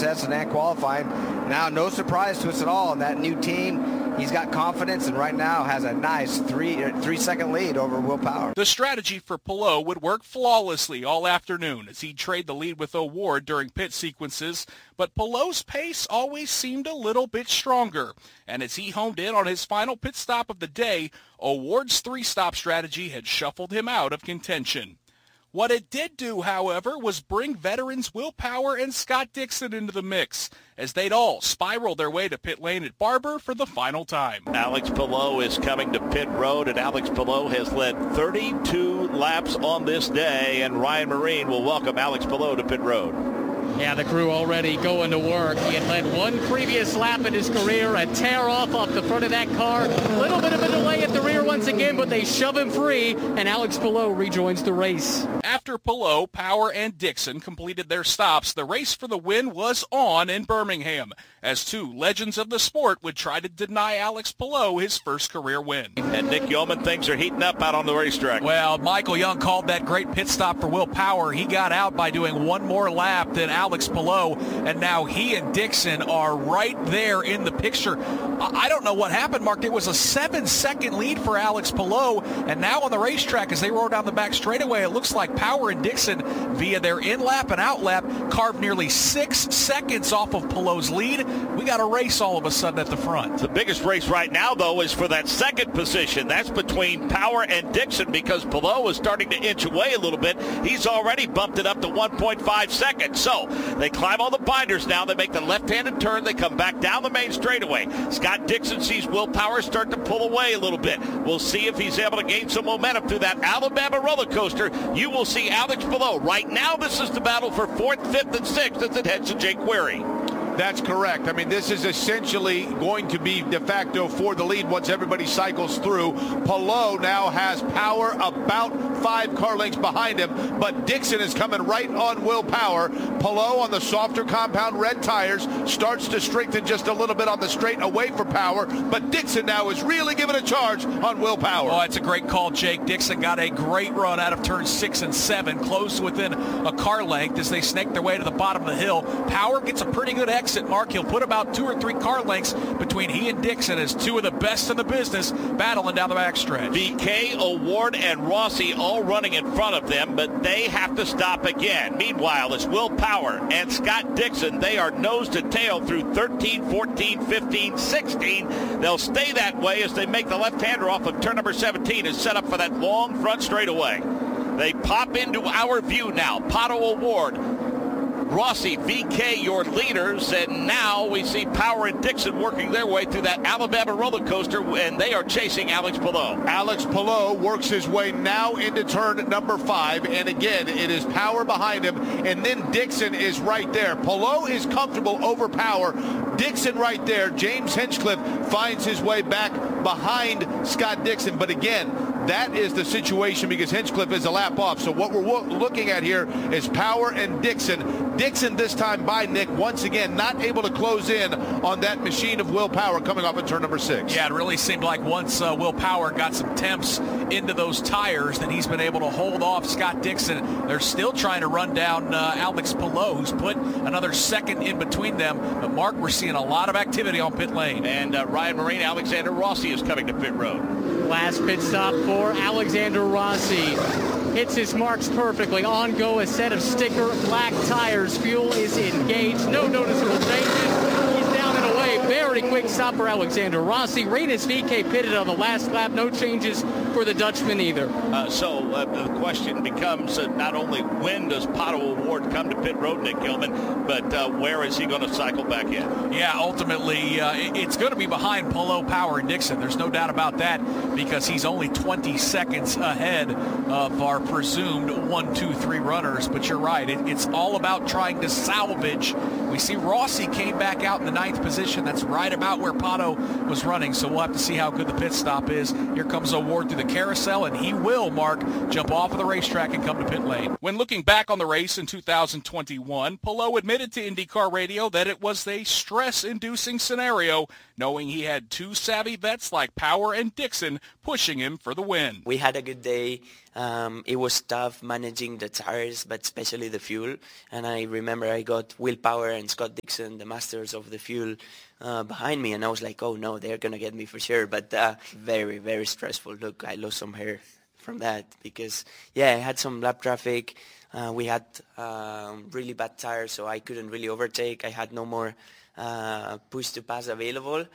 sets and qualifying. Now, no surprise to us at all. That new team, he's got confidence and right now has a nice three-second lead over Will Power. The strategy for Palou would work flawlessly all afternoon as he'd trade the lead with O'Ward during pit sequences, but Palou's pace always seemed a little bit stronger. And as he homed in on his final pit stop of the day, O'Ward's three-stop strategy had shuffled him out of contention. What it did do, however, was bring veterans Will Power and Scott Dixon into the mix, as they'd all spiral their way to pit lane at Barber for the final time. Alex Palou is coming to pit road, and Alex Palou has led 32 laps on this day, and Ryan Marine will welcome Alex Palou to pit road. Yeah, the crew already going to work. He had led one previous lap in his career, a tear-off the front of that car. A little bit of a delay at the rear once again, but they shove him free, and Alex Palou rejoins the race. After Palou, Power, and Dixon completed their stops, the race for the win was on in Birmingham, as two legends of the sport would try to deny Alex Palou his first career win. And Nick Yeoman, things are heating up out on the racetrack. Well, Michael Young called that great pit stop for Will Power. He got out by doing one more lap than Alex Palou, and now he and Dixon are right there in the picture. I don't know what happened, Mark. There was a 7-second lead for Alex Palou, and now on the racetrack, as they roll down the back straightaway, it looks like Power and Dixon, via their in-lap and out-lap, carved nearly 6 seconds off of Palou's lead. We got a race all of a sudden at the front. The biggest race right now, though, is for that second position. That's between Power and Dixon, because Palou is starting to inch away a little bit. He's already bumped it up to 1.5 seconds. So they climb all the binders now. They make the left-handed turn. They come back down the main straightaway. Scott Dixon sees Will Power start to pull away a little bit. We'll see if he's able to gain some momentum through that Alabama roller coaster. You will see Alex Palou. Right now, this is the battle for 4th, 5th, and 6th as it heads to Jake Query. That's correct. I mean, this is essentially going to be de facto for the lead once everybody cycles through. Palou now has Power about 5 car lengths behind him, but Dixon is coming right on Will Power. Palou on the softer compound red tires starts to strengthen just a little bit on the straight away for Power, but Dixon now is really giving a charge on Will Power. Oh, it's a great call, Jake. Dixon got a great run out of turns 6 and 7, close within a car length as they snake their way to the bottom of the hill. Power gets a pretty good exit, Mark. He'll put about 2 or 3 car lengths between he and Dixon as two of the best in the business battling down the backstretch. VK, O'Ward, and Rossi all running in front of them, but they have to stop again. Meanwhile, it's Will Power and Scott Dixon. They are nose to tail through 13, 14, 15, 16. They'll stay that way as they make the left-hander off of turn number 17 and set up for that long front straightaway. They pop into our view now. Pato O'Ward, Rossi, VK, your leaders, and now we see Power and Dixon working their way through that Alabama roller coaster, and they are chasing Alex Palou. Alex Palou works his way now into turn number 5, and again, it is Power behind him, and then Dixon is right there. Palou is comfortable over Power. Dixon right there. James Hinchcliffe finds his way back behind Scott Dixon, but again, that is the situation because Hinchcliffe is a lap off. So what we're looking at here is Power and Dixon. Dixon this time by Nick, once again, not able to close in on that machine of Will Power coming off at turn number 6. Yeah, it really seemed like once Will Power got some temps into those tires, then he's been able to hold off Scott Dixon. They're still trying to run down Alex Palou, who's put another second in between them. But, Mark, we're seeing a lot of activity on pit lane. And Ryan Marine, Alexander Rossi is coming to pit road. Last pit stop for Alexander Rossi. Hits his marks perfectly. On go, a set of sticker black tires. Fuel is engaged. No noticeable changes. He's down and away. Very quick stop for Alexander Rossi. Reynes VK pitted on the last lap. No changes for the Dutchman either. So the question becomes not only when does Pato O'Ward come to pit road, Nick Gilman, but where is he going to cycle back in? Yeah, ultimately, it's going to be behind Palou, Power, and Dixon. There's no doubt about that because he's only 20 seconds ahead of our presumed 1, 2, 3 runners. But you're right. It's all about trying to salvage. We see Rossi came back out in the 9th position. That's right about where Pato was running. So we'll have to see how good the pit stop is. Here comes O'Ward through the carousel, and he will, Mark, jump off of the racetrack and come to pit lane. When looking back on the race in 2021, Palou admitted to IndyCar Radio that it was a stress-inducing scenario knowing he had two savvy vets like Power and Dixon pushing him for the win. We had a good day. It was tough managing the tires, but especially the fuel. And I remember I got Will Power and Scott Dixon, the masters of the fuel, behind me. And I was like, oh, no, they're going to get me for sure. But very, very stressful. Look, I lost some hair from that because, I had some lap traffic. We had really bad tires, so I couldn't really overtake. I had no more push to pass available,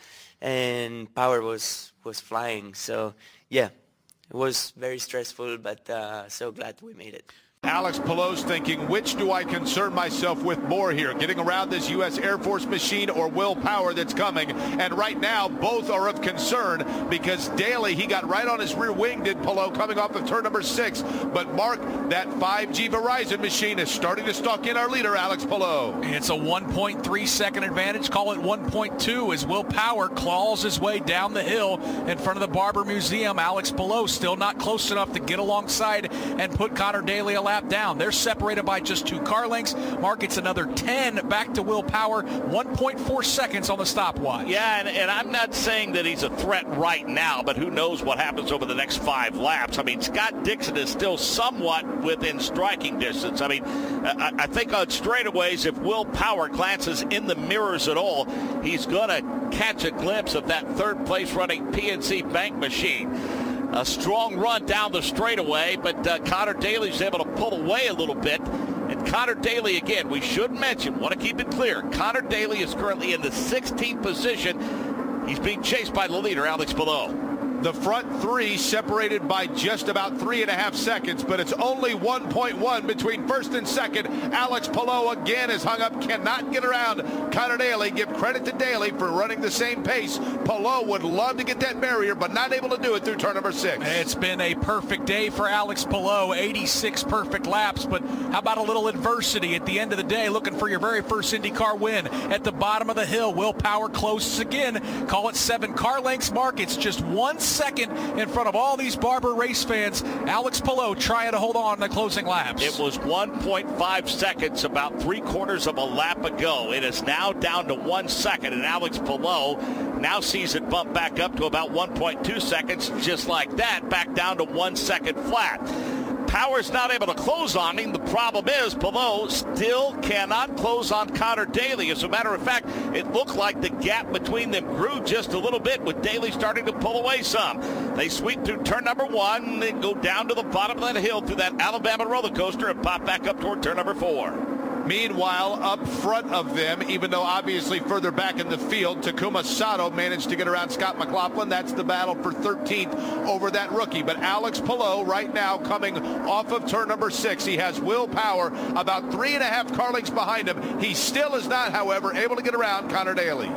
and Power was flying. So, it was very stressful, but so glad we made it. Alex Palou's thinking, which do I concern myself with more here? Getting around this U.S. Air Force machine or Will Power that's coming? And right now, both are of concern because Daly, he got right on his rear wing, did Palou, coming off of turn number 6. But Mark, that 5G Verizon machine is starting to stalk in our leader, Alex Palou. It's a 1.3 second advantage. Call it 1.2 as Will Power claws his way down the hill in front of the Barber Museum. Alex Palou still not close enough to get alongside and put Connor Daly a lap down. They're separated by just 2 car lengths. Mark, it's another 10 back to Will Power, 1.4 seconds on the stopwatch. Yeah, and I'm not saying that he's a threat right now, but who knows what happens over the next 5 laps. I mean, Scott Dixon is still somewhat within striking distance. I mean, I think on straightaways, if Will Power glances in the mirrors at all, he's going to catch a glimpse of that third-place running PNC Bank machine. A strong run down the straightaway, but Connor Daly's able to pull away a little bit. And Connor Daly, again, we should mention, want to keep it clear, Connor Daly is currently in the 16th position. He's being chased by the leader, Alex Palou. The front 3 separated by just about 3.5 seconds, but it's only 1.1 between first and second. Alex Palou again is hung up, cannot get around Connor Daly. Give credit to Daly for running the same pace. Palou would love to get that barrier, but not able to do it through turn number 6. It's been a perfect day for Alex Palou, 86 perfect laps, but how about a little adversity at the end of the day, looking for your very first IndyCar win at the bottom of the hill. Will Power closes again. Call it 7 car lengths, Mark. It's just 1 second in front of all these Barber race fans. Alex Palou trying to hold on in the closing laps. It was 1.5 seconds about 3/4 of a lap ago. It is now down to 1 second, and Alex Palou now sees it bump back up to about 1.2 seconds. Just like that, back down to 1 second flat. Power's not able to close on him. The problem is Palou still cannot close on Connor Daly. As a matter of fact, it looked like the gap between them grew just a little bit, with Daly starting to pull away some. They sweep through turn number 1, then go down to the bottom of that hill through that Alabama roller coaster and pop back up toward turn number 4. Meanwhile, up front of them, even though obviously further back in the field, Takuma Sato managed to get around Scott McLaughlin. That's the battle for 13th over that rookie. But Alex Palou right now coming off of turn number 6. He has Will Power about 3.5 car lengths behind him. He still is not, however, able to get around Connor Daly.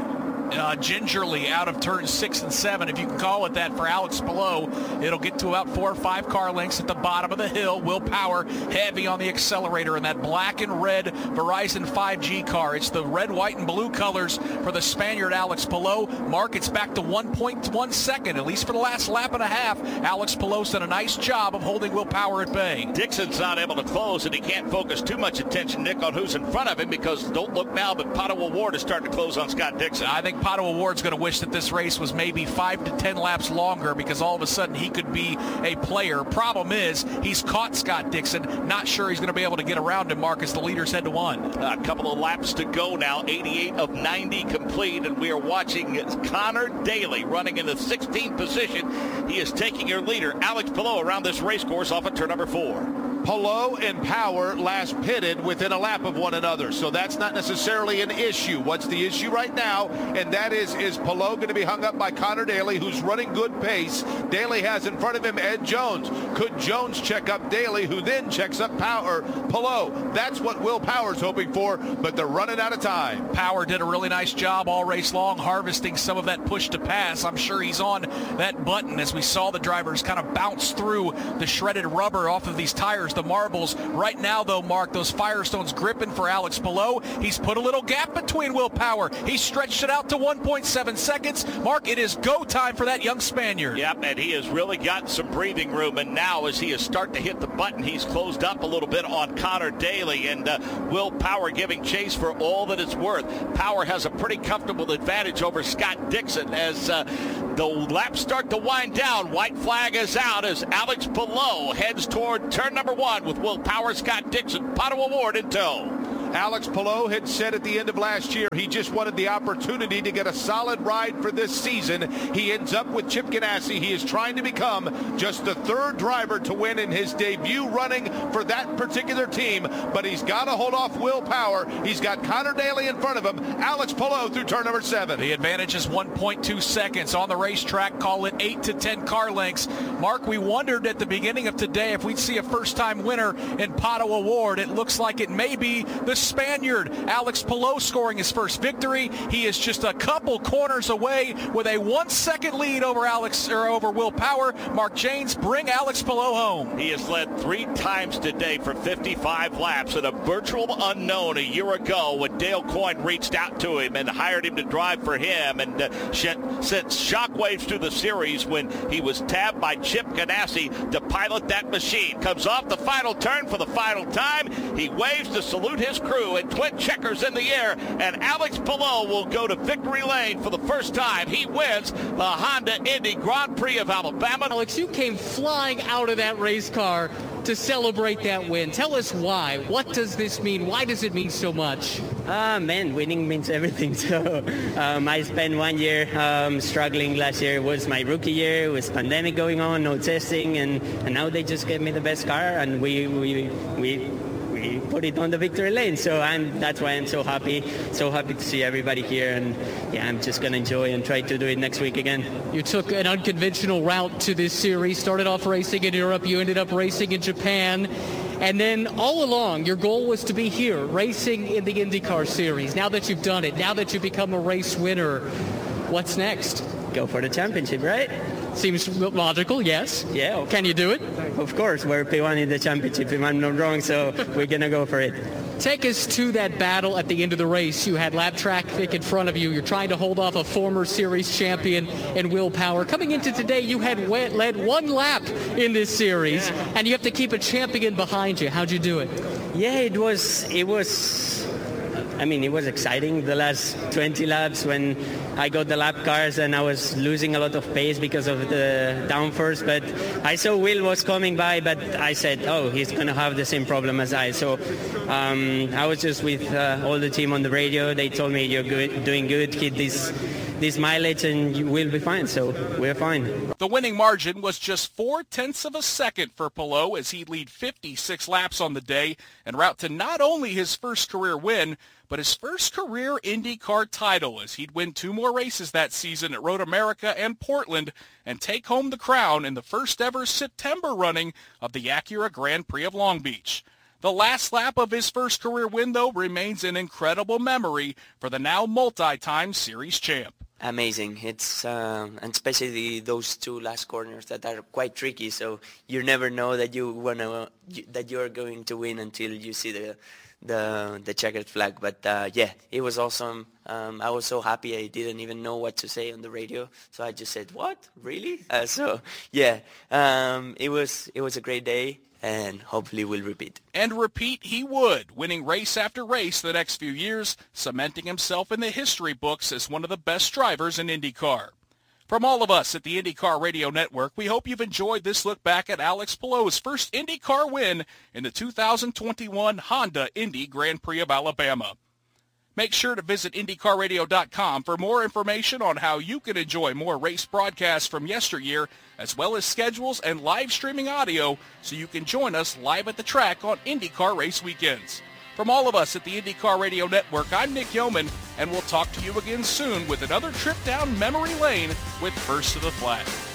Gingerly out of turns 6 and 7, if you can call it that, for Alex Palou. It'll get to about 4 or 5 car lengths at the bottom of the hill. Will Power heavy on the accelerator in that black and red Verizon 5G car. It's the red, white, and blue colors for the Spaniard Alex Palou. Mark, it's back to 1.1 second, at least for the last lap and a half. Alex Palou's done a nice job of holding Will Power at bay. Dixon's not able to close, and he can't focus too much attention, Nick, on who's in front of him, because don't look now, but Pato O'Ward is starting to close on Scott Dixon. I think Pato O'Ward's going to wish that this race was maybe 5 to 10 laps longer, because all of a sudden he could be a player. Problem is, he's caught Scott Dixon. Not sure he's going to be able to get around him, Mark, as the leaders head to 1. A couple of laps to go now. 88 of 90 complete, and we are watching Connor Daly running in the 16th position. He is taking your leader, Alex Palou, around this race course off at turn number 4. Palou and Power last pitted within a lap of one another, so that's not necessarily an issue. What's the issue right now? And that is Palou going to be hung up by Connor Daly, who's running good pace? Daly has in front of him Ed Jones. Could Jones check up Daly, who then checks up Palou? That's what Will Power's hoping for, but they're running out of time. Power did a really nice job all race long, harvesting some of that push to pass. I'm sure he's on that button as we saw the drivers kind of bounce through the shredded rubber off of these tires shatters the marbles. Right now, though, Mark, those Firestones gripping for Alex Palou. He's put a little gap between Will Power. He stretched it out to 1.7 seconds. Mark, it is go time for that young Spaniard. Yep, and he has really gotten some breathing room, and now as he is starting to hit the button, he's closed up a little bit on Connor Daly, and Will Power giving chase for all that it's worth. Power has a pretty comfortable advantage over Scott Dixon as the laps start to wind down. White flag is out as Alex Palou heads toward turn number 1 with Will Power, Scott Dixon, Pato O'Ward in tow. Alex Palou had said at the end of last year he just wanted the opportunity to get a solid ride for this season. He ends up with Chip Ganassi. He is trying to become just the 3rd driver to win in his debut running for that particular team, but he's got to hold off Will Power. He's got Connor Daly in front of him. Alex Palou through turn number 7. The advantage is 1.2 seconds. On the racetrack, call it 8 to 10 car lengths. Mark, we wondered at the beginning of today if we'd see a first-time winner in Pato O'Ward. It looks like it may be the Spaniard, Alex Palou, scoring his first victory. He is just a couple corners away with a 1-second lead over Will Power. Mark Janes, bring Alex Palou home. He has led 3 times today for 55 laps, and a virtual unknown a year ago when Dale Coyne reached out to him and hired him to drive for him, and sent shockwaves through the series when he was tabbed by Chip Ganassi to pilot that machine. Comes off the final turn for the final time. He waves to salute his crew and twin checkers in the air, and Alex Palou will go to victory lane for the first time. He wins the Honda Indy Grand Prix of Alabama. Alex, you came flying out of that race car to celebrate that win. Tell us why. What does this mean? Why does it mean so much? Man, winning means everything. So I spent 1 year struggling. Last year was my rookie year. It was pandemic going on, no testing, and now they just gave me the best car, and we put it on the victory lane. So that's why I'm so happy to see everybody here, and yeah, I'm just going to enjoy and try to do it next week again. You took an unconventional route to this series, started off racing in Europe, you ended up racing in Japan, and then all along your goal was to be here, racing in the IndyCar series. Now that you've done it, now that you've become a race winner, what's next? Go for the championship, right? Seems logical, yes. Yeah. Can you do it? Of course, we're P1 in the championship, if I'm not wrong, so we're going to go for it. Take us to that battle at the end of the race. You had lap traffic in front of you. You're trying to hold off a former series champion in Will Power. Coming into today, you had led 1 lap in this series, and you have to keep a champion behind you. How'd you do it? Yeah, it was exciting the last 20 laps when I got the lap cars and I was losing a lot of pace because of the downforce, but I saw Will was coming by, but I said, oh, he's going to have the same problem as I. So I was just with all the team on the radio. They told me, you're good, doing good, keep this mileage and you will be fine. So we're fine. The winning margin was just 0.4 of a second for Palou as he'd lead 56 laps on the day en route to not only his first career win, but his first career IndyCar title as he'd win 2 more races that season at Road America and Portland and take home the crown in the first ever September running of the Acura Grand Prix of Long Beach. The last lap of his first career win, though, remains an incredible memory for the now multi-time series champ. Amazing. It's and especially those 2 last corners that are quite tricky. So you never know that you're going to win until you see the checkered flag. But yeah, it was awesome. I was so happy. I didn't even know what to say on the radio, so I just said, "What? Really?" So yeah, it was a great day. And hopefully we'll repeat. And repeat he would, winning race after race the next few years, cementing himself in the history books as one of the best drivers in IndyCar. From all of us at the IndyCar Radio Network, we hope you've enjoyed this look back at Alex Palou's first IndyCar win in the 2021 Honda Indy Grand Prix of Alabama. Make sure to visit IndyCarRadio.com for more information on how you can enjoy more race broadcasts from yesteryear, as well as schedules and live streaming audio, so you can join us live at the track on IndyCar race weekends. From all of us at the IndyCar Radio Network, I'm Nick Yeoman, and we'll talk to you again soon with another trip down memory lane with First to the Flag.